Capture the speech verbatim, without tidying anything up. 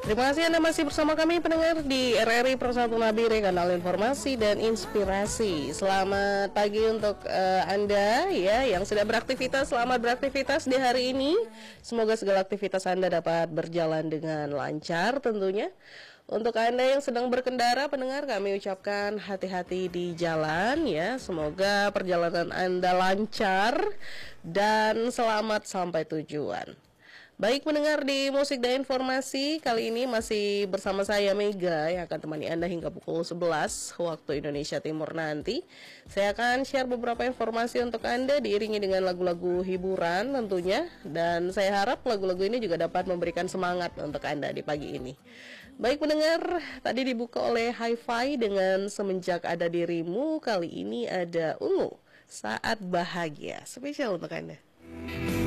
Terima kasih Anda masih bersama kami pendengar di R R I Persatu Nabire, kanal informasi dan inspirasi. Selamat pagi untuk uh, Anda ya yang sedang beraktivitas. Selamat beraktivitas di hari ini. Semoga segala aktivitas Anda dapat berjalan dengan lancar tentunya. Untuk Anda yang sedang berkendara pendengar, kami ucapkan hati-hati di jalan ya. Semoga perjalanan Anda lancar dan selamat sampai tujuan. Baik pendengar di Musik dan Informasi, kali ini masih bersama saya Mega yang akan temani Anda hingga pukul sebelas waktu Indonesia Timur nanti. Saya akan share beberapa informasi untuk Anda diiringi dengan lagu-lagu hiburan tentunya. Dan saya harap lagu-lagu ini juga dapat memberikan semangat untuk Anda di pagi ini. Baik pendengar, tadi dibuka oleh Hi-Fi dengan Semenjak Ada Dirimu. Kali ini ada Ungu, Saat Bahagia, spesial untuk Anda.